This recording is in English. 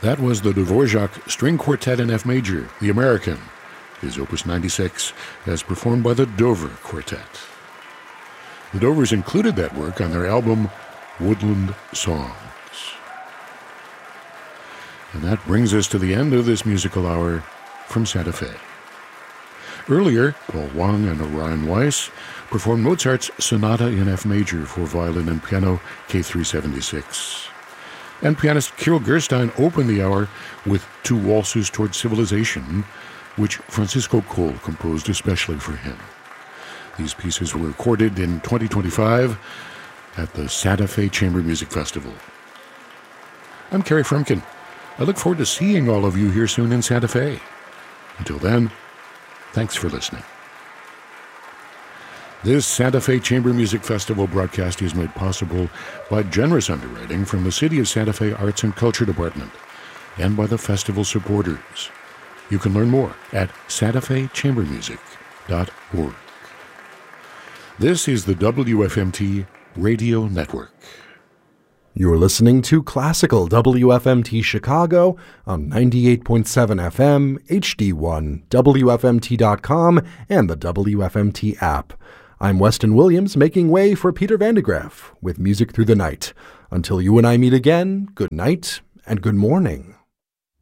That was the Dvorak String Quartet in F Major, The American, his Opus 96, as performed by the Dover Quartet. The Dovers included that work on their album Woodland Songs. And that brings us to the end of this musical hour from Santa Fe. Earlier, Paul Wang and Orion Weiss performed Mozart's Sonata in F Major for violin and piano, K376. And pianist Kirill Gerstein opened the hour with Two Waltzes Toward Civilization, which Francisco Cole composed especially for him. These pieces were recorded in 2025 at the Santa Fe Chamber Music Festival. I'm Kerry Frumkin. I look forward to seeing all of you here soon in Santa Fe. Until then, thanks for listening. This Santa Fe Chamber Music Festival broadcast is made possible by generous underwriting from the City of Santa Fe Arts and Culture Department and by the festival supporters. You can learn more at santafechambermusic.org. This is the WFMT Radio Network. You're listening to Classical WFMT Chicago on 98.7 FM, HD1, WFMT.com, and the WFMT app. I'm Weston Williams, making way for Peter Van de Graaff with Music Through the Night. Until you and I meet again, good night and good morning.